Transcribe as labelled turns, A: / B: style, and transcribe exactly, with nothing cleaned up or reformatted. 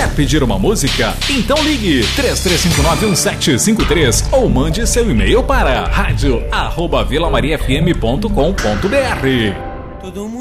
A: Quer pedir uma música? Então ligue três três cinco nove um sete cinco três ou mande seu e-mail para rádio arroba vila maria f m ponto com ponto b r.